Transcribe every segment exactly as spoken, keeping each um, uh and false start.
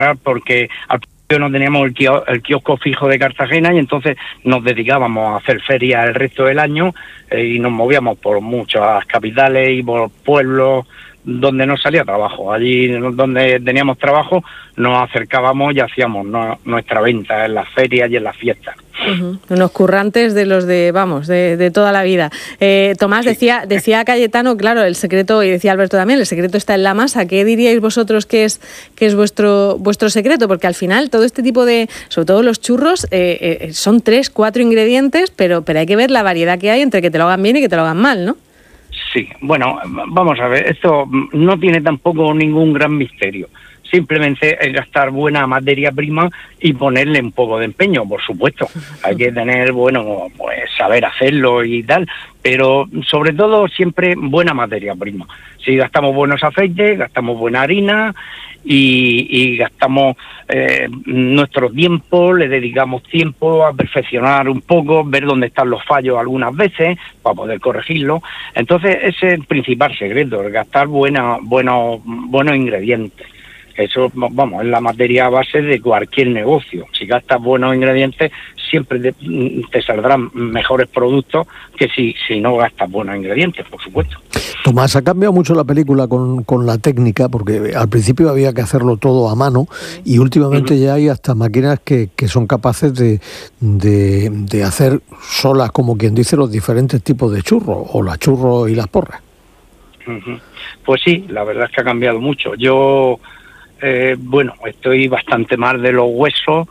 porque al principio no teníamos el, kio- el kiosco fijo de Cartagena y entonces nos dedicábamos a hacer ferias el resto del año eh, y nos movíamos por muchas capitales y por pueblos donde no salía trabajo. Allí donde teníamos trabajo nos acercábamos y hacíamos no, nuestra venta en las ferias y en las fiestas. Uh-huh. Unos currantes de los de, vamos, de, de toda la vida. Eh, Tomás, Sí. decía decía Cayetano, claro, el secreto, y decía Alberto también, el secreto está en la masa. ¿Qué diríais vosotros que es que es vuestro vuestro secreto? Porque al final todo este tipo de, sobre todo los churros, eh, eh, son tres, cuatro ingredientes, pero, pero hay que ver la variedad que hay entre que te lo hagan bien y que te lo hagan mal, ¿no? Sí, bueno, vamos a ver, esto no tiene tampoco ningún gran misterio. Simplemente es gastar buena materia prima y ponerle un poco de empeño, por supuesto. Hay que tener, bueno, pues saber hacerlo y tal, pero sobre todo siempre buena materia prima. Si gastamos buenos aceites, gastamos buena harina y, y gastamos eh, nuestro tiempo, le dedicamos tiempo a perfeccionar un poco, ver dónde están los fallos algunas veces para poder corregirlo. Entonces ese es el principal secreto, el gastar buena, buenos, buenos ingredientes. Eso, vamos, es la materia base de cualquier negocio. Si gastas buenos ingredientes, siempre te, te saldrán mejores productos que si, si no gastas buenos ingredientes, por supuesto. Tomás, ha cambiado mucho la película con, con la técnica, porque al principio había que hacerlo todo a mano y últimamente uh-huh. ya hay hasta máquinas que, que son capaces de, de, de hacer solas, como quien dice, los diferentes tipos de churros, o las churros y las porras. Uh-huh. Pues sí, la verdad es que ha cambiado mucho. Yo... Eh, bueno, estoy bastante mal de los huesos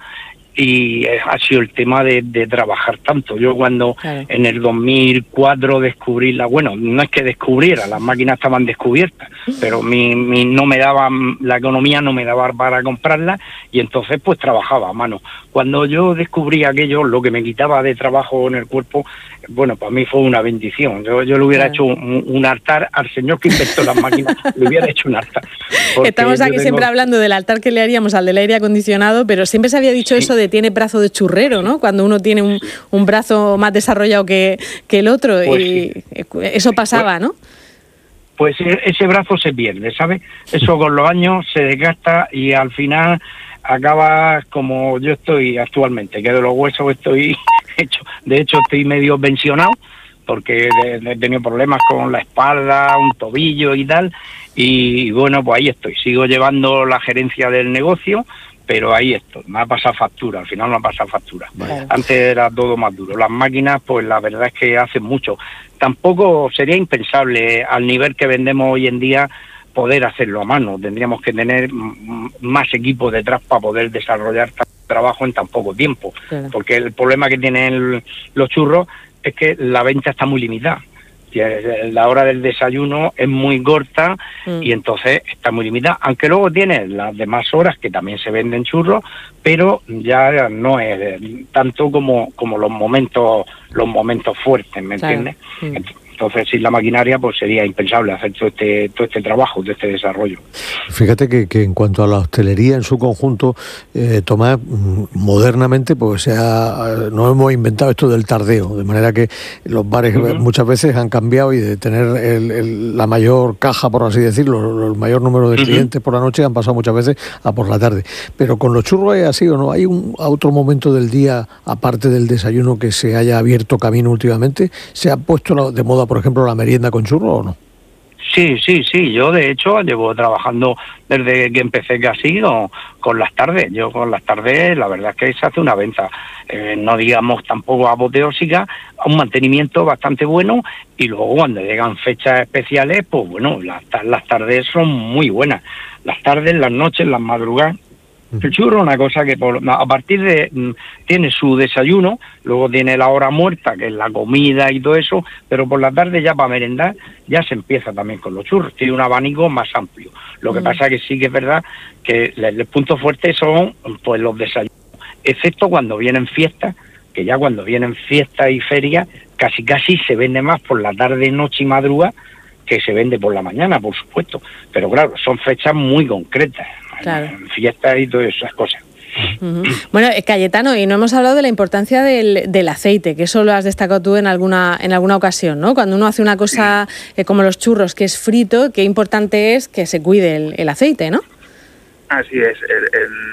y eh, ha sido el tema de, de trabajar tanto. Yo cuando claro. en el dos mil cuatro descubrí la, bueno, no es que descubriera, las máquinas estaban descubiertas, pero mi, mi no me daba, la economía no me daba para comprarlas y entonces pues trabajaba a mano. Cuando yo descubrí aquello, lo que me quitaba de trabajo en el cuerpo, bueno, para mí fue una bendición. Yo, yo le hubiera claro. hecho un, un altar al señor que inventó las máquinas, le hubiera hecho un altar. Estamos aquí tengo... siempre hablando del altar que le haríamos al del aire acondicionado, pero siempre se había dicho sí. eso de tiene brazo de churrero, ¿no? Cuando uno tiene un, un brazo más desarrollado que, que el otro, pues y sí. eso pasaba, pues, ¿no? Pues ese brazo se pierde, ¿sabes? Eso con los años se desgasta y al final acaba como yo estoy actualmente, que de los huesos estoy hecho, de hecho estoy medio pensionado porque he tenido problemas con la espalda, un tobillo y tal, y bueno, pues ahí estoy, sigo llevando la gerencia del negocio, pero ahí estoy, me ha pasado factura, al final me ha pasado factura. Vale. Antes era todo más duro. Las máquinas, pues la verdad es que hacen mucho. Tampoco sería impensable al nivel que vendemos hoy en día poder hacerlo a mano. Tendríamos que tener más equipos detrás para poder desarrollar trabajo en tan poco tiempo. Claro. Porque el problema que tienen los churros es que la venta está muy limitada. La hora del desayuno es muy corta mm. y entonces está muy limitada, aunque luego tiene las demás horas que también se venden churros, pero ya no es tanto como como los momentos los momentos fuertes, ¿me claro. entiendes? Mm. Entonces, sin la maquinaria, pues sería impensable hacer todo este todo este trabajo, todo este desarrollo. Fíjate que, que en cuanto a la hostelería en su conjunto, eh, Tomás, modernamente, pues se ha, no hemos inventado esto del tardeo, de manera que los bares uh-huh. muchas veces han cambiado y de tener el, el, la mayor caja, por así decirlo, el mayor número de clientes uh-huh. por la noche, han pasado muchas veces a por la tarde. Pero con los churros es así, ¿o no? ¿Hay un a otro momento del día, aparte del desayuno, que se haya abierto camino últimamente? ¿Se ha puesto de moda, por ejemplo, la merienda con churros o no? Sí, sí, sí. Yo, de hecho, llevo trabajando desde que empecé casi con, con las tardes. Yo con las tardes, la verdad es que se hace una venta, eh, no digamos tampoco apoteósica, un mantenimiento bastante bueno, y luego cuando llegan fechas especiales, pues bueno, las, las tardes son muy buenas. Las tardes, las noches, las madrugadas. El churro es una cosa que por, a partir de tiene su desayuno, luego tiene la hora muerta, que es la comida y todo eso, pero por la tarde ya para merendar ya se empieza también con los churros, tiene un abanico más amplio. Lo que mm. pasa es que sí que es verdad que el punto fuerte son pues los desayunos, excepto cuando vienen fiestas, que ya cuando vienen fiestas y ferias casi casi se vende más por la tarde, noche y madrugada que se vende por la mañana, por supuesto, pero claro, son fechas muy concretas. Claro. Fiestas y todas esas cosas. Uh-huh. Bueno, Cayetano, y no hemos hablado de la importancia del, del aceite, que eso lo has destacado tú en alguna en alguna ocasión, ¿no? Cuando uno hace una cosa eh, como los churros, que es frito, qué importante es que se cuide el, el aceite, ¿no? Así es, el, el